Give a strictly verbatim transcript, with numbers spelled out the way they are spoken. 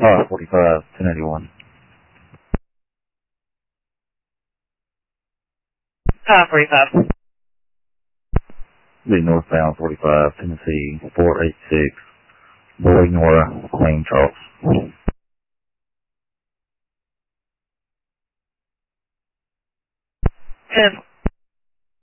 Uh, forty-five, ten eighty-one. Uh, forty-five. The northbound forty-five, Tennessee, four eight six, Boy Nora, Queen Charles. ten.